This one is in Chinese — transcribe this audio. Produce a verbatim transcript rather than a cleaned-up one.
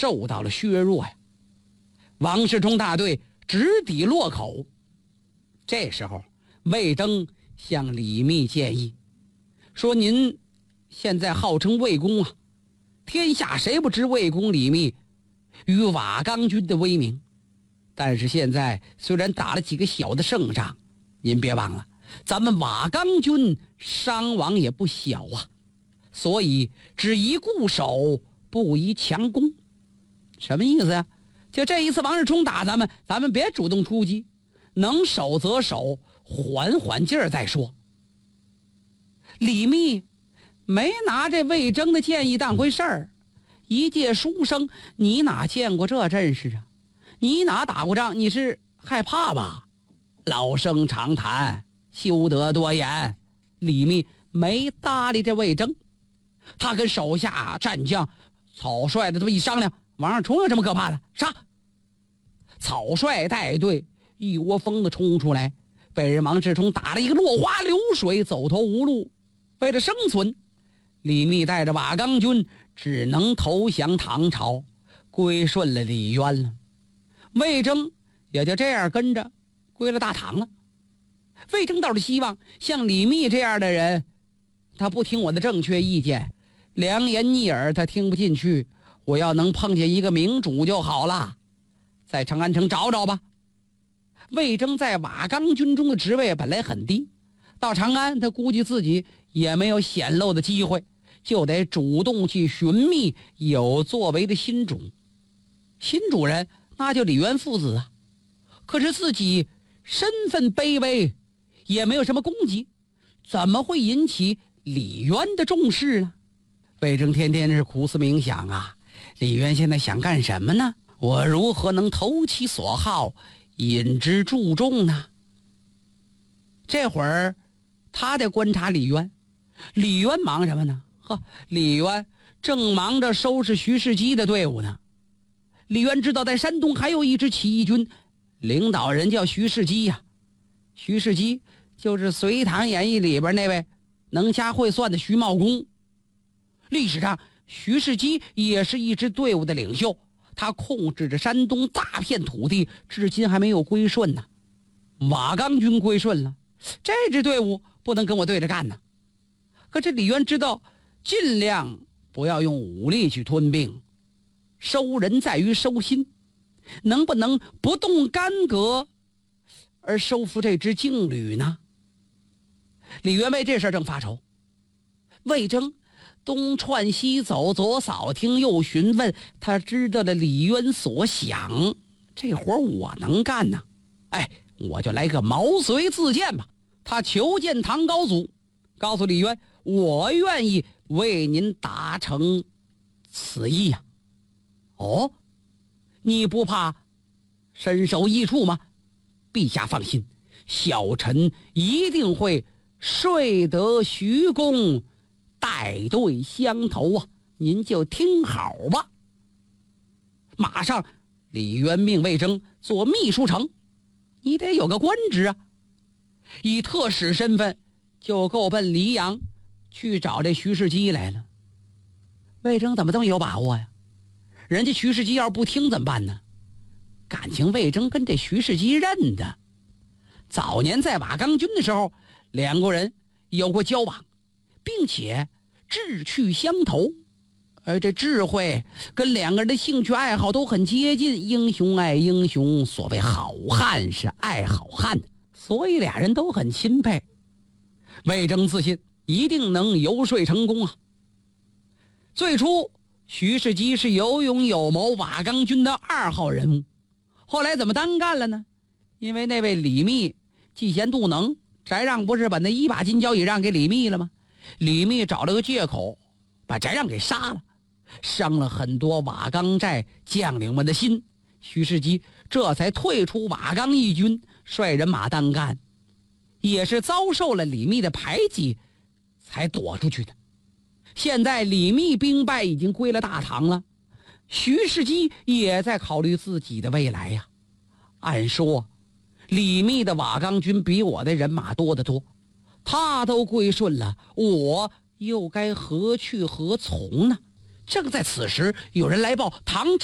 受到了削弱呀。王世充大队直抵洛口。这时候魏征向李密建议说，您现在号称魏公啊，天下谁不知魏公李密与瓦岗军的威名？但是现在虽然打了几个小的胜仗，您别忘了咱们瓦岗军伤亡也不小啊，所以只宜固守，不宜强攻。什么意思呀？就这一次王世充打咱们，咱们别主动出击，能守则守，缓缓劲儿再说。李密没拿这魏征的建议当回事儿，一介书生，你哪见过这阵势啊？你哪打过仗？你是害怕吧？老生常谈，休得多言。李密没搭理这魏征，他跟手下战将草率的这么一商量，王世充有这么可怕的？杀！草率带队一窝蜂的冲出来，被人王世充打了一个落花流水，走投无路。为了生存，李密带着瓦岗军只能投降唐朝，归顺了李渊了。魏征也就这样跟着归了大唐了。魏征倒是希望像李密这样的人，他不听我的正确意见，良言逆耳他听不进去，我要能碰见一个明主就好了，在长安城找找吧。魏征在瓦岗军中的职位本来很低，到长安他估计自己也没有显露的机会，就得主动去寻觅有作为的新主。新主人那就李渊父子啊，可是自己身份卑微，也没有什么功绩，怎么会引起李渊的重视呢？魏征天天是苦思冥想啊，李渊现在想干什么呢？我如何能投其所好，引之注重呢？这会儿他得观察李渊。李渊忙什么呢？呵，李渊正忙着收拾徐世基的队伍呢。李渊知道在山东还有一支起义军，领导人叫徐世基呀、啊。徐世基就是《隋唐演义》里边那位能掐会算的徐茂公。历史上徐世基也是一支队伍的领袖，他控制着山东大片土地，至今还没有归顺呢。瓦岗军归顺了，这支队伍不能跟我对着干呢。可是李渊知道，尽量不要用武力去吞并，收人在于收心，能不能不动干戈而收复这支劲旅呢？李渊为这事正发愁。魏征东窜西走，左扫听右询问，他知道了李渊所想，这活我能干呢。哎，我就来个毛遂自荐吧。他求见唐高祖，告诉李渊，我愿意为您达成此意呀、啊。哦，你不怕身首异处吗？陛下放心，小臣一定会说得徐公，带队相投啊！您就听好吧。马上，李渊命魏征做秘书丞，你得有个官职啊。以特使身份，就够奔黎阳去找这徐世基来了。魏征怎么这么有把握呀？人家徐世基要是不听怎么办呢？感情魏征跟这徐世基认的，早年在瓦岗军的时候，两个人有过交往，并且志趣相投，而这智慧跟两个人的兴趣爱好都很接近。英雄爱英雄，所谓好汉是爱好汉，所以俩人都很钦佩。魏征自信一定能游说成功啊。最初徐世基是有勇有谋，瓦岗军的二号人物，后来怎么单干了呢？因为那位李密嫉贤妒能，翟让不是把那一把金交椅让给李密了吗？李密找了个借口把翟让给杀了，伤了很多瓦岗寨将领们的心。徐世基这才退出瓦岗义军，率人马单干，也是遭受了李密的排挤才躲出去的。现在李密兵败，已经归了大唐了，徐世基也在考虑自己的未来呀。按说李密的瓦岗军比我的人马多得多，他都归顺了，我又该何去何从呢？正在此时，有人来报，唐